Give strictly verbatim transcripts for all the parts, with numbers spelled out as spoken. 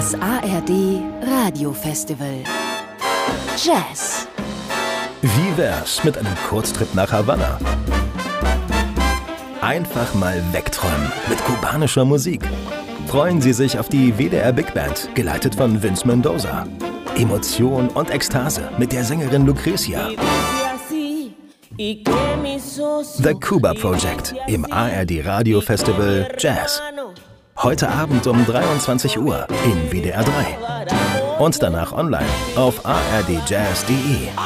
Das A R D Radiofestival Jazz. Wie wär's mit einem Kurztrip nach Havanna? Einfach mal wegträumen mit kubanischer Musik. Freuen Sie sich auf die W D R Big Band, geleitet von Vince Mendoza. Emotion und Ekstase mit der Sängerin Lucrecia. The Cuba Project im A R D Radiofestival Jazz. Heute Abend um dreiundzwanzig Uhr in W D R drei. Und danach online auf a r d jazz punkt d e.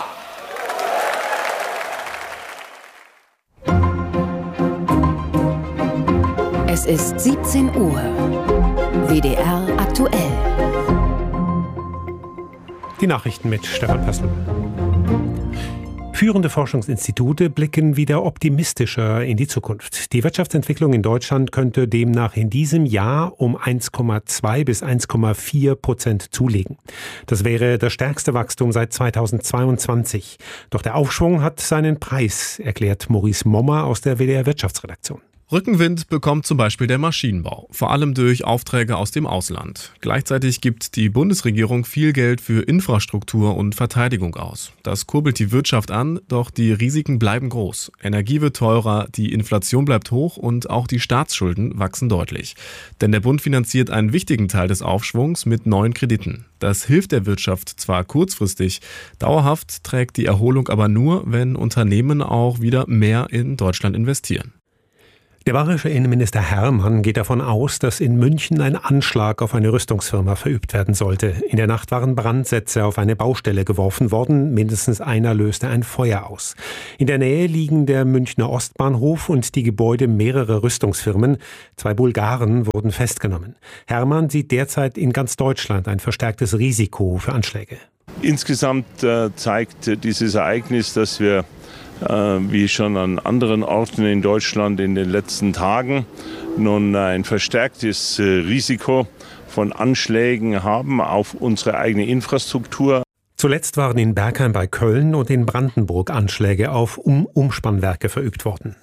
Es ist siebzehn Uhr. W D R aktuell. Die Nachrichten mit Stefan Pössl. Führende Forschungsinstitute blicken wieder optimistischer in die Zukunft. Die Wirtschaftsentwicklung in Deutschland könnte demnach in diesem Jahr um eins Komma zwei bis eins Komma vier Prozent zulegen. Das wäre das stärkste Wachstum seit zweitausendzweiundzwanzig. Doch der Aufschwung hat seinen Preis, erklärt Maurice Mommer aus der W D R Wirtschaftsredaktion. Rückenwind bekommt zum Beispiel der Maschinenbau, vor allem durch Aufträge aus dem Ausland. Gleichzeitig gibt die Bundesregierung viel Geld für Infrastruktur und Verteidigung aus. Das kurbelt die Wirtschaft an, doch die Risiken bleiben groß. Energie wird teurer, die Inflation bleibt hoch und auch die Staatsschulden wachsen deutlich. Denn der Bund finanziert einen wichtigen Teil des Aufschwungs mit neuen Krediten. Das hilft der Wirtschaft zwar kurzfristig, dauerhaft trägt die Erholung aber nur, wenn Unternehmen auch wieder mehr in Deutschland investieren. Der bayerische Innenminister Hermann geht davon aus, dass in München ein Anschlag auf eine Rüstungsfirma verübt werden sollte. In der Nacht waren Brandsätze auf eine Baustelle geworfen worden. Mindestens einer löste ein Feuer aus. In der Nähe liegen der Münchner Ostbahnhof und die Gebäude mehrerer Rüstungsfirmen. Zwei Bulgaren wurden festgenommen. Hermann sieht derzeit in ganz Deutschland ein verstärktes Risiko für Anschläge. Insgesamt äh, zeigt dieses Ereignis, dass wir wie schon an anderen Orten in Deutschland in den letzten Tagen nun ein verstärktes Risiko von Anschlägen haben auf unsere eigene Infrastruktur. Zuletzt waren in Bergheim bei Köln und in Brandenburg Anschläge auf Um- Umspannwerke verübt worden.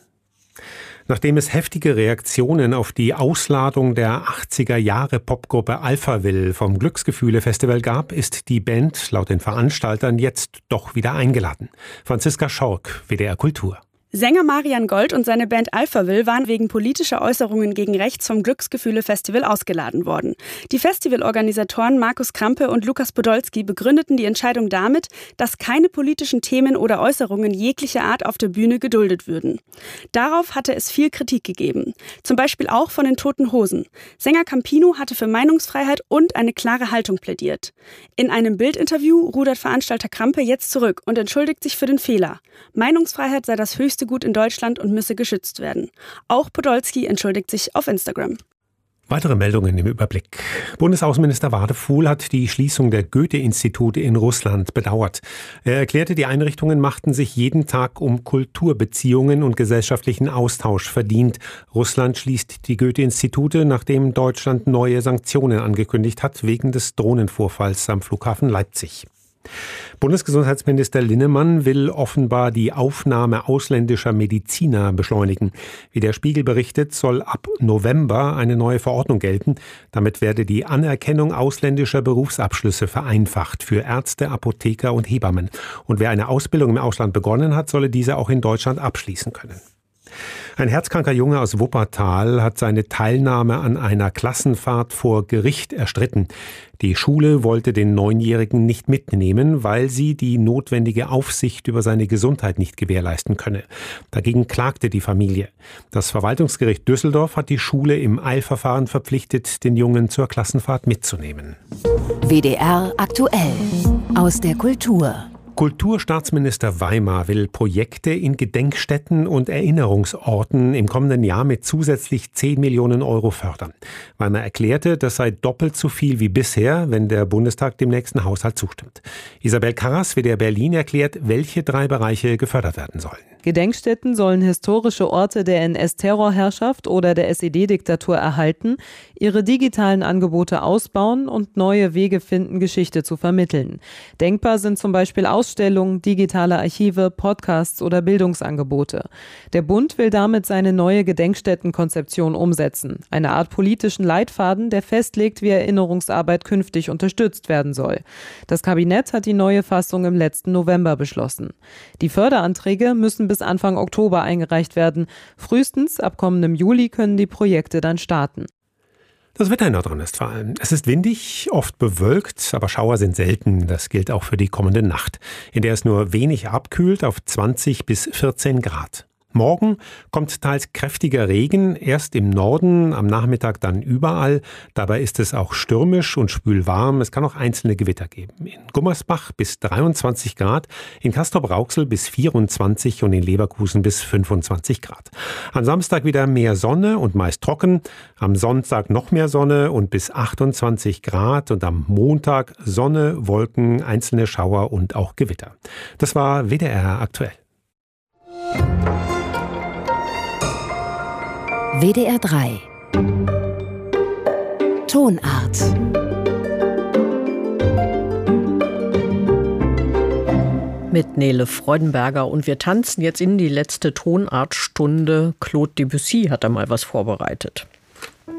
Nachdem es heftige Reaktionen auf die Ausladung der achtziger-Jahre-Popgruppe Alphaville vom Glücksgefühle-Festival gab, ist die Band laut den Veranstaltern jetzt doch wieder eingeladen. Franziska Schork, W D R Kultur. Sänger Marian Gold und seine Band Alphaville waren wegen politischer Äußerungen gegen rechts vom Glücksgefühle-Festival ausgeladen worden. Die Festivalorganisatoren Markus Krampe und Lukas Podolski begründeten die Entscheidung damit, dass keine politischen Themen oder Äußerungen jeglicher Art auf der Bühne geduldet würden. Darauf hatte es viel Kritik gegeben, zum Beispiel auch von den Toten Hosen. Sänger Campino hatte für Meinungsfreiheit und eine klare Haltung plädiert. In einem Bildinterview rudert Veranstalter Krampe jetzt zurück und entschuldigt sich für den Fehler. Meinungsfreiheit sei das höchste Gut in Deutschland und müsse geschützt werden. Auch Podolski entschuldigt sich auf Instagram. Weitere Meldungen im Überblick. Bundesaußenminister Wadefuhl hat die Schließung der Goethe-Institute in Russland bedauert. Er erklärte, die Einrichtungen machten sich jeden Tag um Kulturbeziehungen und gesellschaftlichen Austausch verdient. Russland schließt die Goethe-Institute, nachdem Deutschland neue Sanktionen angekündigt hat, wegen des Drohnenvorfalls am Flughafen Leipzig. Bundesgesundheitsminister Linnemann will offenbar die Aufnahme ausländischer Mediziner beschleunigen. Wie der Spiegel berichtet, soll ab November eine neue Verordnung gelten. Damit werde die Anerkennung ausländischer Berufsabschlüsse vereinfacht für Ärzte, Apotheker und Hebammen. Und wer eine Ausbildung im Ausland begonnen hat, solle diese auch in Deutschland abschließen können. Ein herzkranker Junge aus Wuppertal hat seine Teilnahme an einer Klassenfahrt vor Gericht erstritten. Die Schule wollte den Neunjährigen nicht mitnehmen, weil sie die notwendige Aufsicht über seine Gesundheit nicht gewährleisten könne. Dagegen klagte die Familie. Das Verwaltungsgericht Düsseldorf hat die Schule im Eilverfahren verpflichtet, den Jungen zur Klassenfahrt mitzunehmen. W D R aktuell aus der Kultur. Kulturstaatsminister Weimar will Projekte in Gedenkstätten und Erinnerungsorten im kommenden Jahr mit zusätzlich zehn Millionen Euro fördern. Weimar erklärte, das sei doppelt so viel wie bisher, wenn der Bundestag dem nächsten Haushalt zustimmt. Isabel Karras, W D R Berlin, erklärt, welche drei Bereiche gefördert werden sollen. Gedenkstätten sollen historische Orte der N S-Terrorherrschaft oder der S E D-Diktatur erhalten, ihre digitalen Angebote ausbauen und neue Wege finden, Geschichte zu vermitteln. Denkbar sind zum Beispiel Ausstellungen Ausstellungen, digitale Archive, Podcasts oder Bildungsangebote. Der Bund will damit seine neue Gedenkstättenkonzeption umsetzen. Eine Art politischen Leitfaden, der festlegt, wie Erinnerungsarbeit künftig unterstützt werden soll. Das Kabinett hat die neue Fassung im letzten November beschlossen. Die Förderanträge müssen bis Anfang Oktober eingereicht werden. Frühestens ab kommendem Juli können die Projekte dann starten. Das Wetter in Nordrhein-Westfalen. Es ist windig, oft bewölkt, aber Schauer sind selten. Das gilt auch für die kommende Nacht, in der es nur wenig abkühlt auf zwanzig bis vierzehn Grad. Morgen kommt teils kräftiger Regen, erst im Norden, am Nachmittag dann überall. Dabei ist es auch stürmisch und schwülwarm. Es kann auch einzelne Gewitter geben. In Gummersbach bis dreiundzwanzig Grad, in Castrop-Rauxel bis vierundzwanzig und in Leverkusen bis fünfundzwanzig Grad. Am Samstag wieder mehr Sonne und meist trocken. Am Sonntag noch mehr Sonne und bis achtundzwanzig Grad. Und am Montag Sonne, Wolken, einzelne Schauer und auch Gewitter. Das war W D R aktuell. W D R drei Tonart. Mit Nele Freudenberger und wir tanzen jetzt in die letzte Tonartstunde. Claude Debussy hat da mal was vorbereitet.